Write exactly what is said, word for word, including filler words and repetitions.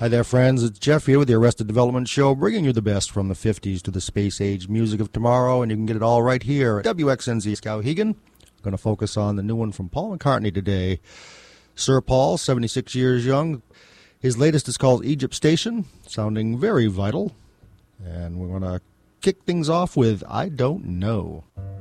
Hi there, friends. It's Jeff here with the Arrested Development Show, bringing you the best from the fifties to the space-age music of tomorrow, and you can get it all right here at W X N Z Skowhegan. I'm going to focus on the new one from Paul McCartney today. Sir Paul, seventy-six years young. His latest is called Egypt Station, sounding very vital. And we're going to kick things off with I Don't Know.